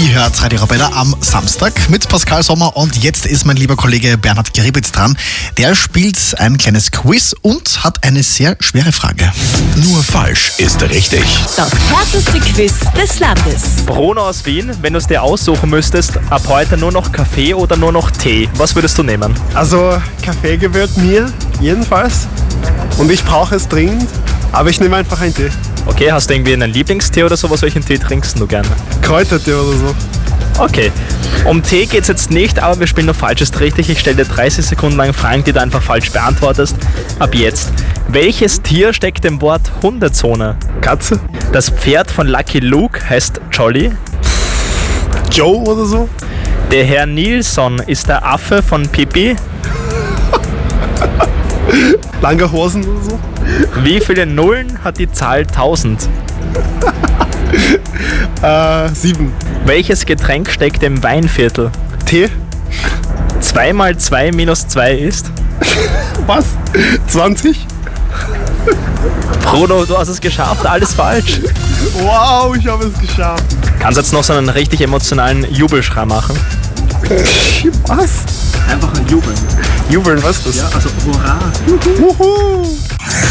Ihr hört Radio Arabella am Samstag mit Pascal Sommer und jetzt ist mein lieber Kollege Bernhard Geribitz dran. Der spielt ein kleines Quiz und hat eine sehr schwere Frage. Nur falsch ist richtig. Das härteste Quiz des Landes. Bruno aus Wien, wenn du es dir aussuchen müsstest, ab heute nur noch Kaffee oder nur noch Tee, was würdest du nehmen? Also Kaffee gehört mir jedenfalls und ich brauche es dringend, aber ich nehme einfach einen Tee. Okay, hast du irgendwie einen Lieblingstee oder sowas? Welchen Tee trinkst du gerne? Kräutertee oder so. Okay, um Tee geht es jetzt nicht, aber wir spielen nur falsch ist richtig. Ich stelle dir 30 Sekunden lang Fragen, die du einfach falsch beantwortest. Ab jetzt. Welches Tier steckt im Wort Hundezone? Katze? Das Pferd von Lucky Luke heißt Jolly. Joe oder so? Der Herr Nilsson ist der Affe von Pippi. Lange Hosen oder so? Wie viele Nullen hat die Zahl 1000? 7. Welches Getränk steckt im Weinviertel? Tee? 2 mal 2 minus 2 ist? Was? 20? Bruno, du hast es geschafft, alles falsch. Wow, ich habe es geschafft. Kannst jetzt noch so einen richtig emotionalen Jubelschrei machen? Was? Einfach ein Jubeln. Jubeln, was ist das? Ja, also hurra. Wuhu!